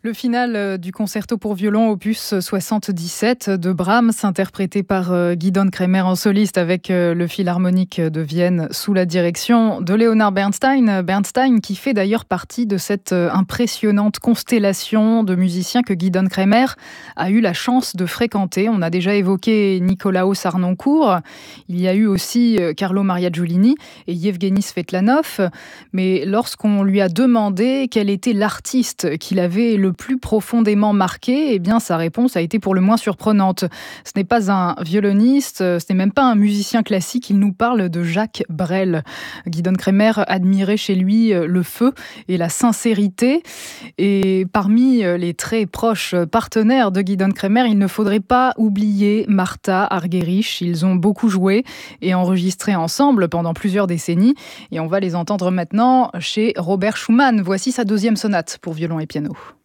Le final du concerto pour violon opus 77 de Brahms, interprété par Gidon Kremer en soliste avec le Philharmonique de Vienne sous la direction de Leonard Bernstein. Bernstein qui fait d'ailleurs partie de cette impressionnante constellation de musiciens que Gidon Kremer a eu la chance de fréquenter. On a déjà évoqué Nicolaos Harnoncourt, il y a eu aussi Carlo Maria Giulini et Yevgeny Svetlanov. Mais lorsqu'on lui a demandé quel était l'artiste qu'il avait le plus profondément marqué, eh bien sa réponse a été pour le moins surprenante. Ce n'est pas un violoniste, ce n'est même pas un musicien classique, il nous parle de Jacques Brel. Gidon Kremer admirait chez lui le feu et la sincérité. Et parmi les très proches partenaires de Gidon Kremer, il ne faudrait pas oublier Martha Argerich. Ils ont beaucoup joué et enregistré ensemble pendant plusieurs décennies. Et on va les entendre maintenant chez Robert Schumann. Voici sa deuxième sonate pour violon et piano.